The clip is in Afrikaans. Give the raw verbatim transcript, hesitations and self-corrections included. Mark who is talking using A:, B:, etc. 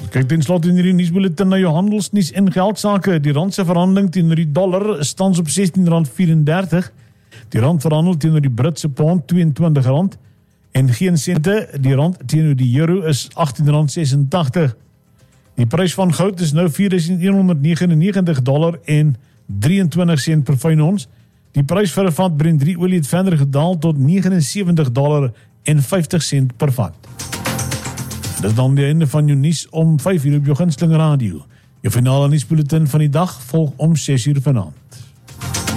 A: Kyk ten slotte in hierdie nuusbulletin na jou handelsnuus en geldsake. Die rand se verhandeling teenoor die dollar staan op sestien rand vyf-en-dertig. Die rand verhandel teenoor die Britse pond twee-en-twintig rand en geen sente. Die rand teenoor die euro is agttien rand ses-en-tagtig. Die prys van goud is nou vier duisend een honderd negenennegentig dollar en drieëntwintig sent per fyn ons. Die prys vir 'n vat Brent drie olie het verder gedaal tot negenensewentig dollar en vyftig sent per vat. Dit is dan die einde van jou nuus om vyf uur op jou gunsteling radio. Jou finale nuusbulletin van die dag volg om ses uur vanaand.